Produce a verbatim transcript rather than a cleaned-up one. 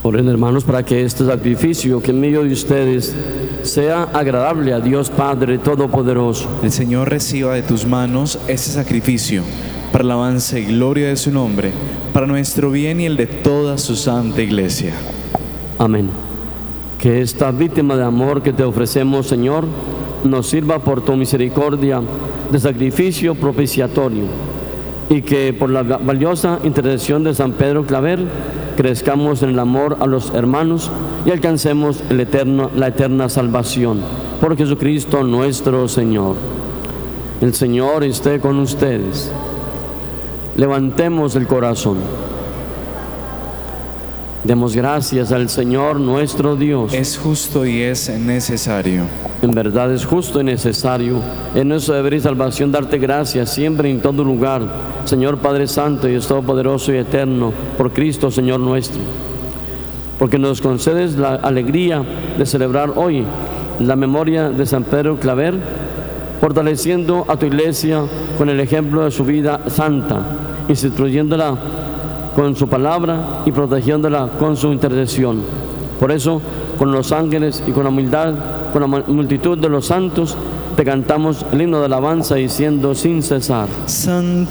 Oren, hermanos, para que este sacrificio que en medio de ustedes sea agradable a Dios Padre Todopoderoso. El Señor reciba de tus manos este sacrificio para la alabanza y gloria de su nombre, para nuestro bien y el de toda su santa iglesia. Amén. Que esta víctima de amor que te ofrecemos, Señor, nos sirva por tu misericordia de sacrificio propiciatorio, y que por la valiosa intercesión de San Pedro Claver crezcamos en el amor a los hermanos y alcancemos el eterno, la eterna salvación. Por Jesucristo nuestro Señor. El Señor esté con ustedes. Levantemos el corazón. Demos gracias al Señor nuestro Dios. Es justo y es necesario. En verdad es justo y necesario, en nuestro deber y salvación, darte gracias siempre y en todo lugar, Señor Padre Santo y Dios Todopoderoso y Eterno, por Cristo Señor nuestro. Porque nos concedes la alegría de celebrar hoy la memoria de San Pedro Claver, fortaleciendo a tu iglesia con el ejemplo de su vida santa, instruyéndola con su palabra y protegiéndola con su intercesión. Por eso, con los ángeles y con la humildad, con la multitud de los santos, te cantamos el himno de alabanza diciendo sin cesar: Santo